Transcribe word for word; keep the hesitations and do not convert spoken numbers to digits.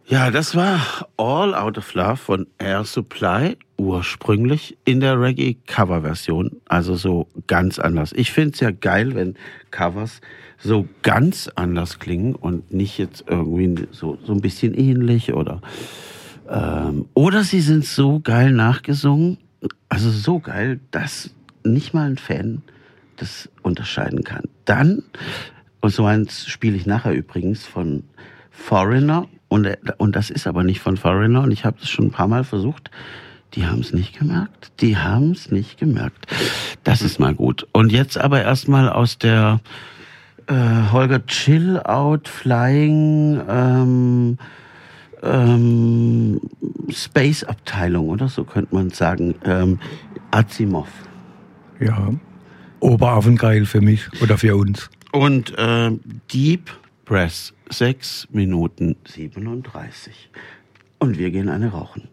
Ja, das war All Out of Love von Air Supply, ursprünglich in der Reggae-Cover-Version, also so ganz anders. Ich finde es ja geil, wenn Covers so ganz anders klingen und nicht jetzt irgendwie so, so ein bisschen ähnlich oder ähm, oder sie sind so geil nachgesungen, also so geil, dass nicht mal ein Fan das unterscheiden kann. Dann, und so eins spiele ich nachher übrigens von Foreigner, und, und das ist aber nicht von Foreigner, und ich habe es schon ein paar Mal versucht. Die haben es nicht gemerkt. Die haben es nicht gemerkt. Das ist mal gut. Und jetzt aber erstmal aus der äh, Holger Chill Out Flying ähm, ähm, Space Abteilung, oder so könnte man sagen. Ähm, Asimov. Ja, Oberaffengeil für mich oder für uns. Und äh, Deep Breath, sechs Minuten siebenunddreißig. Und wir gehen eine rauchen.